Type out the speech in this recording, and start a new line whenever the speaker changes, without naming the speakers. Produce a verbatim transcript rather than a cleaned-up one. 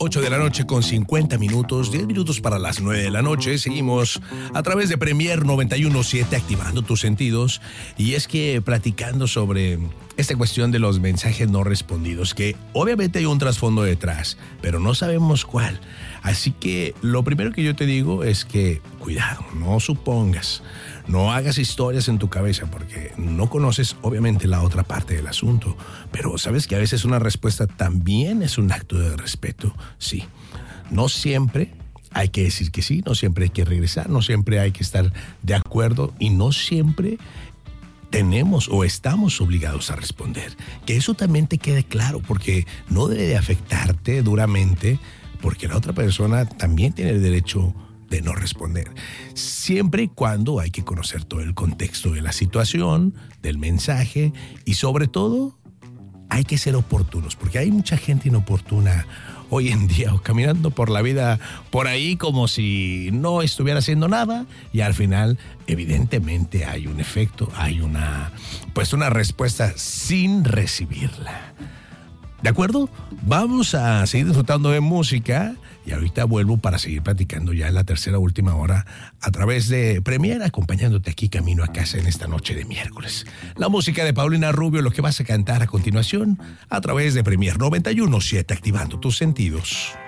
ocho de la noche con cincuenta minutos, diez minutos para las nueve de la noche. Seguimos a través de Premier noventa y uno punto siete, activando tus sentidos. Y es que platicando sobre esta cuestión de los mensajes no respondidos, que obviamente hay un trasfondo detrás, pero no sabemos cuál. Así que lo primero que yo te digo es que cuidado, no supongas, no hagas historias en tu cabeza porque no conoces obviamente la otra parte del asunto, pero sabes que a veces una respuesta también es un acto de respeto. Sí, no siempre hay que decir que sí, no siempre hay que regresar, no siempre hay que estar de acuerdo y no siempre tenemos o estamos obligados a responder. Que eso también te quede claro, porque no debe de afectarte duramente, porque la otra persona también tiene el derecho de no responder. Siempre y cuando hay que conocer todo el contexto de la situación, del mensaje, y sobre todo hay que ser oportunos, porque hay mucha gente inoportuna hoy en día, o caminando por la vida por ahí como si no estuviera haciendo nada, y al final evidentemente hay un efecto, hay una pues una respuesta sin recibirla. ¿De acuerdo? Vamos a seguir disfrutando de música y ahorita vuelvo para seguir platicando ya en la tercera última hora a través de Premier, acompañándote aquí camino a casa en esta noche de miércoles. La música de Paulina Rubio, lo que vas a cantar a continuación a través de Premier noventa y uno punto siete, activando tus sentidos.